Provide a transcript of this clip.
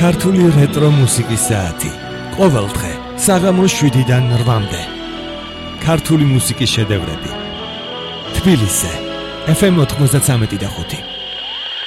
ქართული რეტრო მუსიკის საათი. ყოველ დღე საღამოს 7-დან 8-მდე. ქართული მუსიკის შედევრები. თბილისზე FM 93.5.